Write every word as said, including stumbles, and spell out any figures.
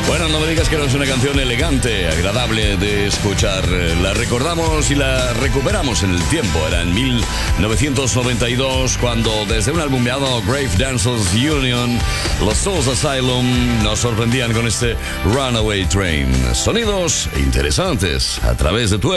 Bueno, no me digas que no es una canción elegante, agradable de escuchar. La recordamos y la recuperamos en el tiempo. Era en mil novecientos noventa y dos cuando desde un álbum llamado Grave Dancers Union, los Souls Asylum nos sorprendían con este Runaway Train. Sonidos interesantes a través de tu